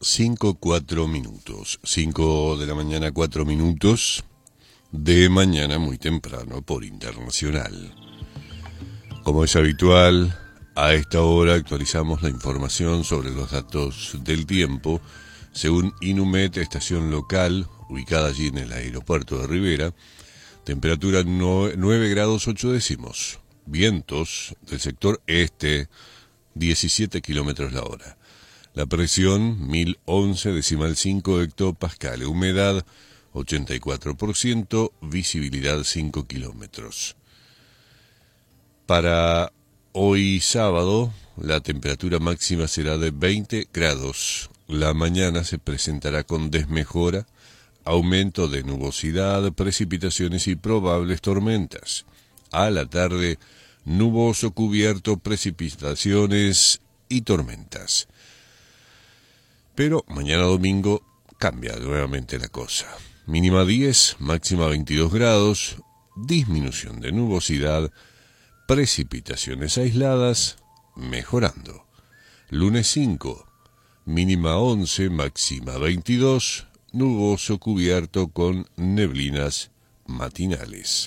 5:04. 5 de la mañana, 4 minutos de mañana muy temprano por Internacional. Como es habitual, a esta hora actualizamos la información sobre los datos del tiempo según Inumet, estación local, ubicada allí en el aeropuerto de Rivera. Temperatura 9 grados 8 décimos. Vientos del sector este, 17 kilómetros la hora. La presión, 1011,5 hectopascales. Humedad, 84%. Visibilidad, 5 kilómetros. Para hoy sábado, la temperatura máxima será de 20 grados. La mañana se presentará con desmejora, aumento de nubosidad, precipitaciones y probables tormentas. A la tarde, nuboso cubierto, precipitaciones y tormentas. Pero mañana domingo cambia nuevamente la cosa. Mínima 10, máxima 22 grados, disminución de nubosidad, precipitaciones aisladas, mejorando. Lunes 5, mínima 11, máxima 22, nuboso cubierto con neblinas matinales.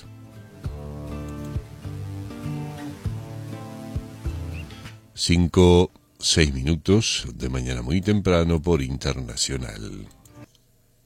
5:06 de mañana muy temprano por Internacional.